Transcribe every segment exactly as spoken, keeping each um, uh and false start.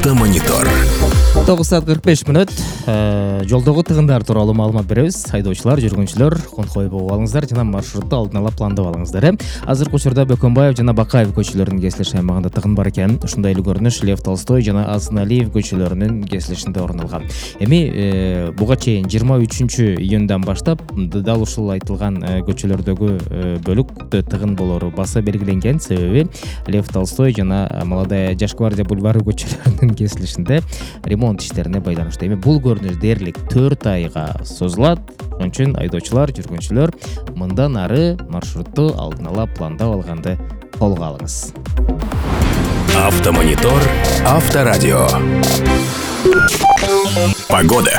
Автомонитор. тогуз саат кырк беш мүнөт. Жолдогу тыгындар тууралуу маалымат беребиз. Айдоочулар, жүргүнчүлөр конкой болуп алыңыздар жана маршрутту алдын ала пландап алыңыздар. Азыркы учурда Бөкөнбаев жана Бакаев көчөлөрүнүн кесилиш аймагында тыгын бар экен. Ушундай эле көрүнүш Лев Толстой жана Асыналиев көчөлөрүнүн кесилишинде орун алган. Эми буга чейин жыйырма үчүнчү июндан баштап дал ушул айтылган көчөлөрдөгү бөлүктө тыгын болору баса белгиленген. Себеби Лев Толстой жана Молодая Жаш гвардия бульвары көчөлөрүнүн кесилишинде ремонт иштерине байланыштуу. Эми бул көрүнүш дээрлик төрт айга созулат. Ошон үчүн айдоочулар, жүргүнчүлөр мындан ары маршрутту алдын ала пландап алганды колго алыңыз. Автомонитор, Авторадио. Погода.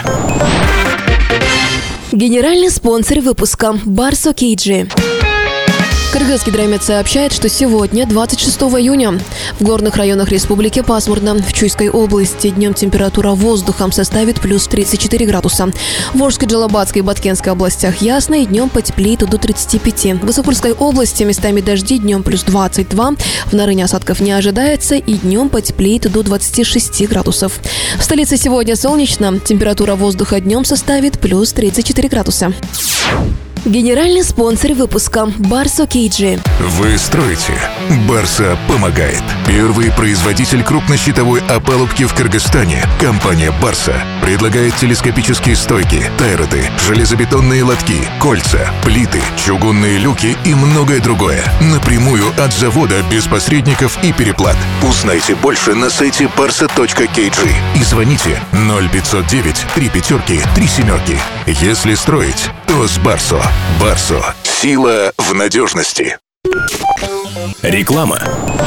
Генеральный спонсор выпуска Барсо Кейджи. Кыргызгидромет сообщает, что сегодня, двадцать шестого июня, в горных районах республики пасмурно. В Чуйской области днем температура воздуха составит плюс тридцать четыре градуса. В Волжской, Джалабатской и Баткенской областях ясно и днем потеплеет до тридцати пяти. В Высокольской области местами дожди, днем плюс двадцать два. В Нарыне осадков не ожидается и днем потеплеет до двадцати шести градусов. В столице сегодня солнечно. Температура воздуха днем составит плюс тридцать четыре градуса. Генеральный спонсор выпуска Барсо Кейджи. Вы строите, Барса помогает. Первый производитель крупнощитовой опалубки в Кыргызстане, компания Барса, предлагает телескопические стойки, тайроты, железобетонные лотки, кольца, плиты, чугунные люки и многое другое. Напрямую от завода, без посредников и переплат. Узнайте больше на сайте барса точка кей джи и звоните ноль пятьсот девять три пятерки три семерки. Если строить, то с Барсо. Барсо. Сила в надежности. Реклама.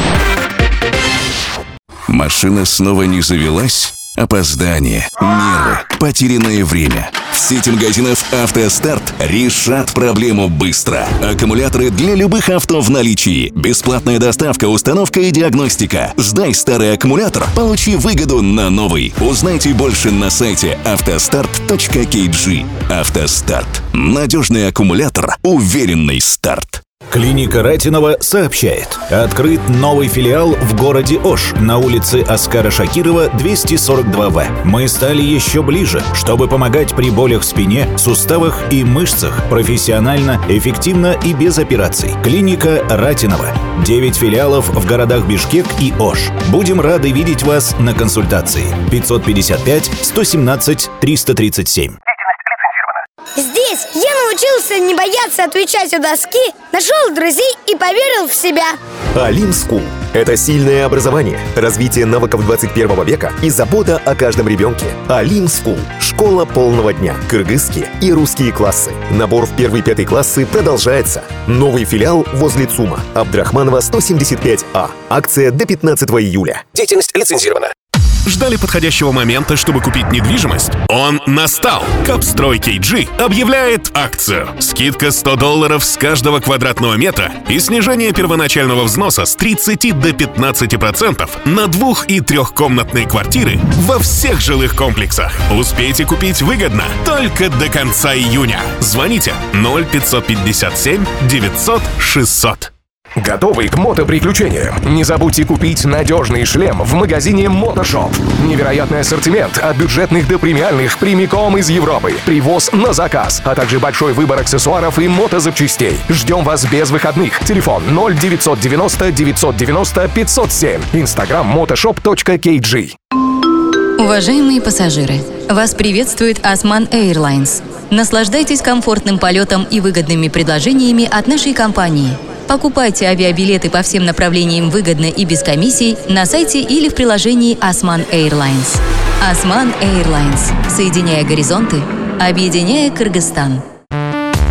Машина снова не завелась? Опоздание, нервы, потерянное время. В сети магазинов «АвтоСтарт» решат проблему быстро. Аккумуляторы для любых авто в наличии. Бесплатная доставка, установка и диагностика. Сдай старый аккумулятор, получи выгоду на новый. Узнайте больше на сайте автостарт точка кей джи. «АвтоСтарт». Надежный аккумулятор, уверенный старт. Клиника Ратинова сообщает. Открыт новый филиал в городе Ош на улице Оскара Шакирова, двести сорок два вэ. Мы стали еще ближе, чтобы помогать при болях в спине, суставах и мышцах профессионально, эффективно и без операций. Клиника Ратинова. девять филиалов в городах Бишкек и Ош. Будем рады видеть вас на консультации. пятьсот пятьдесят пять сто семнадцать триста тридцать семь. Здесь я научился не бояться отвечать у доски, нашел друзей и поверил в себя. Алим Скул – это сильное образование, развитие навыков двадцать первого века и забота о каждом ребенке. Алим Скул – школа полного дня, кыргызские и русские классы. Набор в первый-пятый классы продолжается. Новый филиал возле ЦУМа, Абдрахманова сто семьдесят пять а. Акция до пятнадцатого июля. Деятельность лицензирована. Ждали подходящего момента, чтобы купить недвижимость? Он настал! Капстрой кей джи объявляет акцию. Скидка сто долларов с каждого квадратного метра и снижение первоначального взноса с тридцати до пятнадцати процентов на двух- и трехкомнатные квартиры во всех жилых комплексах. Успейте купить выгодно только до конца июня. Звоните ноль пятьсот пятьдесят семь девятьсот шестьсот. Готовы к мотоприключениям? Не забудьте купить надежный шлем в магазине Мотошоп. Невероятный ассортимент от бюджетных до премиальных прямиком из Европы. Привоз на заказ, а также большой выбор аксессуаров и мотозапчастей. Ждем вас без выходных. Телефон ноль девятьсот девяносто девятьсот девяносто пятьсот семь. Инстаграм мотошоп точка кей джи. Уважаемые пассажиры, вас приветствует Osman Airlines. Наслаждайтесь комфортным полетом и выгодными предложениями от нашей компании. Покупайте авиабилеты по всем направлениям выгодно и без комиссий на сайте или в приложении Osman Airlines. Osman Airlines. Соединяя горизонты, объединяя Кыргызстан.